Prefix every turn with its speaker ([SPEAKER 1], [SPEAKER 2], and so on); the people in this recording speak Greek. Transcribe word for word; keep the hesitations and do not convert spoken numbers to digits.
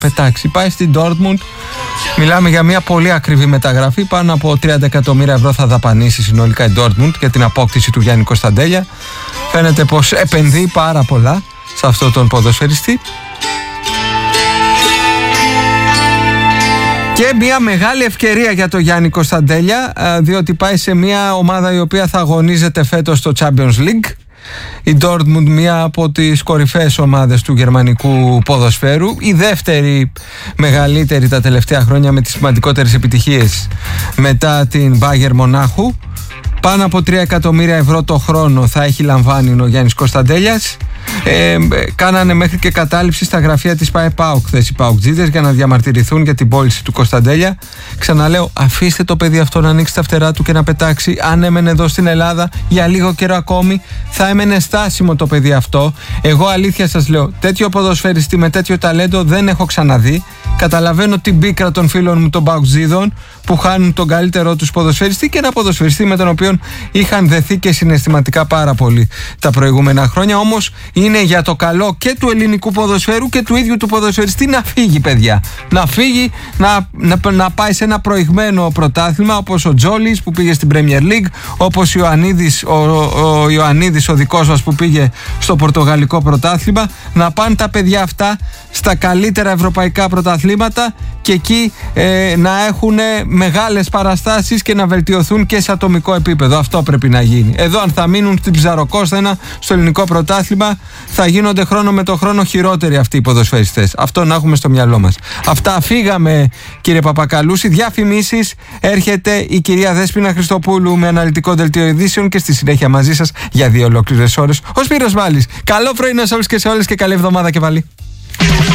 [SPEAKER 1] πετάξει. Πάει στην Dortmund. Μιλάμε για μια πολύ ακριβή μεταγραφή. Πάνω από τριάντα εκατομμύρια ευρώ θα δαπανίσει συνολικά η Dortmund για την απόκτηση του Γιάννη Κωνσταντέλια. Φαίνεται πως επενδύει πάρα πολλά σε αυτόν τον ποδοσφαιριστή. Και μια μεγάλη ευκαιρία για τον Γιάννη Κωνσταντέλια, διότι πάει σε μια ομάδα η οποία θα αγωνίζεται φέτος στο Champions League. Η Dortmund, μία από τις κορυφαίες ομάδες του γερμανικού ποδοσφαίρου, η δεύτερη μεγαλύτερη τα τελευταία χρόνια με τις σημαντικότερες επιτυχίες μετά την Bayern Μονάχου. Πάνω από τρία εκατομμύρια ευρώ το χρόνο θα έχει λαμβάνει ο Γιάννης Κωνσταντέλιας. Ε, κάνανε μέχρι και κατάληψη στα γραφεία της ΠΑΕ-ΠΑΟΚ χθες οι ΠΑΟΚτζίδες για να διαμαρτυρηθούν για την πώληση του Κωνσταντέλια. Ξαναλέω, αφήστε το παιδί αυτό να ανοίξει τα φτερά του και να πετάξει. Αν έμενε εδώ στην Ελλάδα για λίγο καιρό ακόμη, θα έμενε στάσιμο το παιδί αυτό. Εγώ αλήθεια σας λέω, τέτοιο ποδοσφαιριστή με τέτοιο ταλέντο δεν έχω ξαναδεί. Καταλαβαίνω την πίκρα των φίλων μου των ΠΑΟΚτζίδων που χάνουν τον καλύτερό τους ποδοσφαιριστή και ένα ποδοσφαιριστή με τον οποίο είχαν δεθεί και συναισθηματικά πάρα πολύ τα προηγούμενα χρόνια. Όμως είναι για το καλό και του ελληνικού ποδοσφαίρου και του ίδιου του ποδοσφαιριστή να φύγει, παιδιά. Να φύγει, να, να, να πάει σε ένα προηγμένο πρωτάθλημα όπως ο Τζόλης που πήγε στην Premier League, όπως ο Ιωαννίδης, ο, ο, ο Ιωαννίδης, ο δικός μας που πήγε στο πορτογαλικό πρωτάθλημα. Να πάνε τα παιδιά αυτά στα καλύτερα ευρωπαϊκά πρωταθλήματα και εκεί ε, να έχουν μεγάλες παραστάσεις και να βελτιωθούν και σε ατομικό επίπεδο. Αυτό πρέπει να γίνει. Εδώ αν θα μείνουν στην Ψαροκόσθενα στο ελληνικό πρωτάθλημα θα γίνονται χρόνο με το χρόνο χειρότεροι αυτοί οι ποδοσφαιριστές. Αυτό να έχουμε στο μυαλό μας. Αυτά, φύγαμε κύριε Παπακαλούση. Διαφημίσεις. Έρχεται η κυρία Δέσποινα Χριστοπούλου με αναλυτικό δελτίο ειδήσεων και στη συνέχεια μαζί σας για δύο ολόκληρες ώρες ο Σπύρος Μάλης. Καλό πρωί σε όλους και σε όλες και καλή εβδομάδα και πάλι.